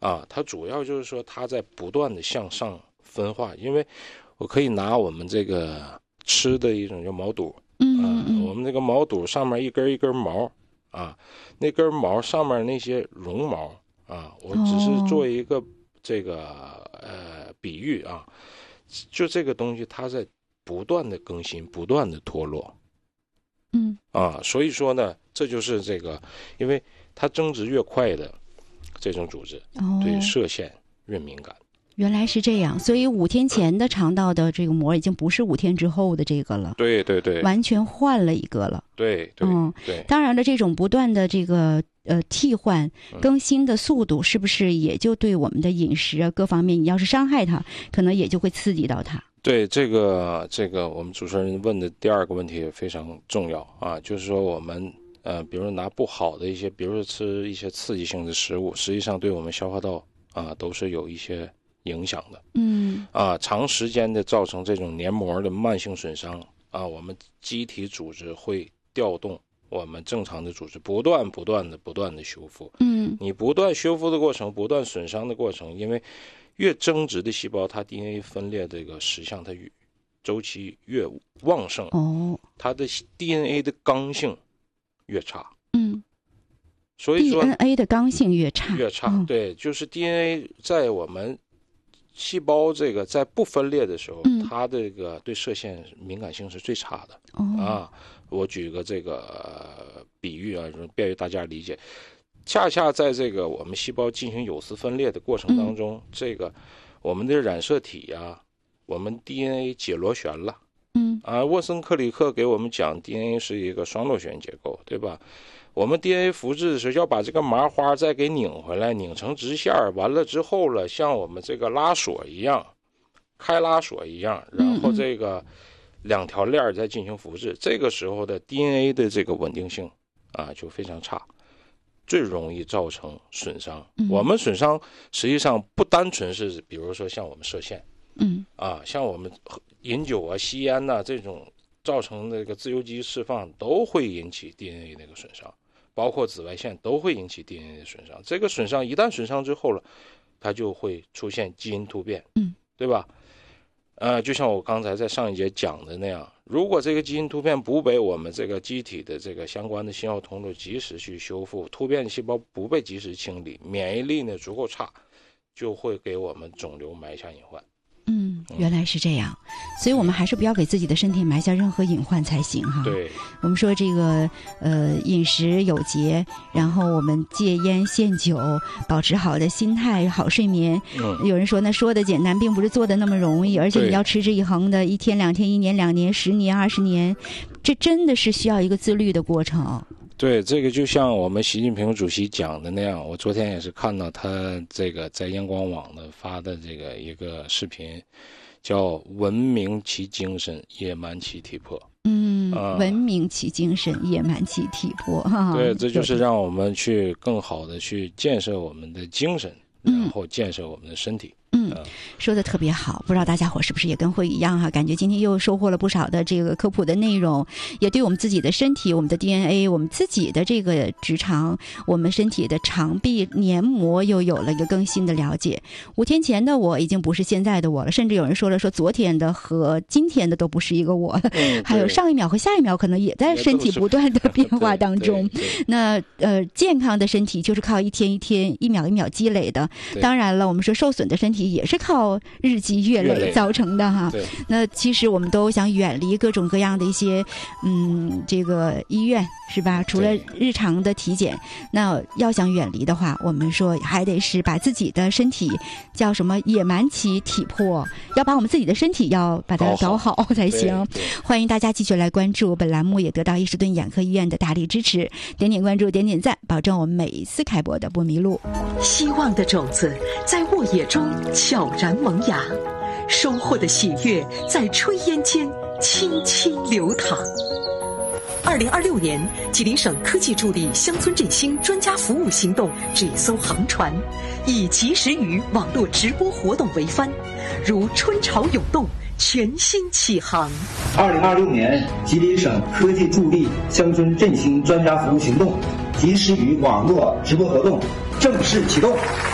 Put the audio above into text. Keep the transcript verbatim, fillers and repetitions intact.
啊，它主要就是说它在不断的向上分化，因为我可以拿我们这个吃的一种叫毛肚， 嗯嗯、 啊，我们这个毛肚上面一根一根毛啊，那根毛上面那些绒毛啊，我只是做一个这个、哦、呃比喻啊，就这个东西它在不断的更新，不断的脱落， 嗯啊，所以说呢，这就是这个，因为它增殖越快的这种组织， 哦、 对射线越敏感。 原来是这样，所以五天前的肠道的这个膜已经不是五天之后的这个了。 对对对， 完全换了一个了。 对对， 嗯对。 当然了，这种不断的这个呃替换更新的速度，是不是也就对我们的饮食啊各方面，你要是伤害它，可能也就会刺激到它。 对，这个这个我们主持人问的第二个问题也非常重要啊，就是说我们呃，比如拿不好的一些，比如说吃一些刺激性的食物，实际上对我们消化道啊都是有一些影响的。 嗯啊，长时间的造成这种黏膜的慢性损伤啊，我们机体组织会调动我们正常的组织，不断不断的不断的修复。 嗯， 你不断修复的过程，不断损伤的过程，因为越增殖的细胞，它 D N A 分裂这个实相它越周期越旺盛， 哦， 它的 D N A 的刚性越差。 嗯， 所以说 D N A 的刚性越差， 越差， 哦、 对，就是 D N A 在我们细胞这个在不分裂的时候， 嗯、 它这个对射线敏感性是最差的。 哦、 啊，我举个这个、呃、比喻啊，便于大家理解。恰恰在这个我们细胞进行有丝分裂的过程当中，嗯、这个我们的染色体呀、啊，我们 D N A 解螺旋了。 嗯啊，沃森克里克给我们讲 D N A 是一个双螺旋结构，对吧？我们 D N A 复制的时候要把这个麻花再给拧回来，拧成直线，完了之后了，像我们这个拉锁一样，开拉锁一样，然后这个两条链再进行复制，嗯嗯这个时候的 D N A 的这个稳定性啊就非常差，最容易造成损伤。 嗯、 我们损伤实际上不单纯是，比如说像我们射线， 嗯啊，像我们饮酒啊、吸烟呐、啊、这种造成那个自由基释放都会引起 D N A 那个损伤。包括紫外线都会引起 D N A 的损伤，这个损伤一旦损伤之后了，它就会出现基因突变， 嗯， 对吧？呃，就像我刚才在上一节讲的那样，如果这个基因突变不被我们这个机体的这个相关的信号通路及时去修复，突变细胞不被及时清理，免疫力呢足够差，就会给我们肿瘤埋下隐患。 嗯，原来是这样，所以我们还是不要给自己的身体埋下任何隐患才行哈。 对， 我们说这个呃饮食有节，然后我们戒烟限酒，保持好的心态、好睡眠。 嗯， 有人说那说的简单，并不是做的那么容易，而且你要持之以恒的，一天两天、一年两年、十年二十年，这真的是需要一个自律的过程。 对，这个就像我们习近平主席讲的那样，我昨天也是看到他这个在央广网的发的这个一个视频，叫文明其精神，野蛮其体魄。 嗯， 啊、 文明其精神，野蛮其体魄。哈， 对，这就是让我们去更好的去建设我们的精神，然后建设我们的身体。 嗯，说的特别好，不知道大家伙是不是也跟会一样哈？感觉今天又收获了不少的这个科普的内容，也对我们自己的身体、我们的 D N A、我们自己的这个直肠、我们身体的肠壁黏膜又有了一个更新的了解。五天前的我已经不是现在的我了，甚至有人说了，说昨天的和今天的都不是一个我了，嗯、还有上一秒和下一秒可能也在身体不断的变化当中。那呃，健康的身体就是靠一天一天、一秒一秒积累的。当然了，我们说受损的身体也是靠日积月累造成的哈。那其实我们都想远离各种各样的一些嗯这个医院是吧？除了日常的体检，那要想远离的话，我们说还得是把自己的身体叫什么野蛮其体魄，要把我们自己的身体要把它搞好才行。欢迎大家继续来关注本栏目，也得到伊士顿眼科医院的大力支持，点点关注，点点赞，保证我们每一次开播的不迷路。 希望的种子在沃野中悄然萌芽，收获的喜悦在炊烟间轻轻流淌。二零二六年，吉林省科技助力乡村振兴专家服务行动这艘航船，以及时雨网络直播活动为帆，如春潮涌动，全新起航。 二零二六年，吉林省科技助力乡村振兴专家服务行动及时雨网络直播活动正式启动。